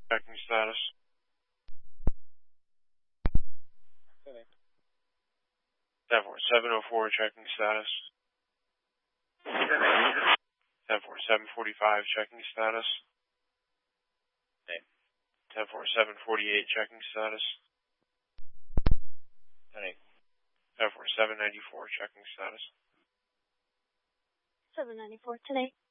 checking status. 74704, checking status. 74745, checking status. 74748, checking status. 74794, checking status. 794 today.